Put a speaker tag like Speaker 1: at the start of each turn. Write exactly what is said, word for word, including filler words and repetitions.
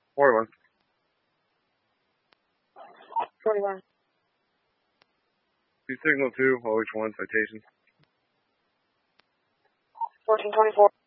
Speaker 1: forty-one.
Speaker 2: forty-one.
Speaker 1: Two signal two, O H one citation.
Speaker 2: fourteen twenty-four.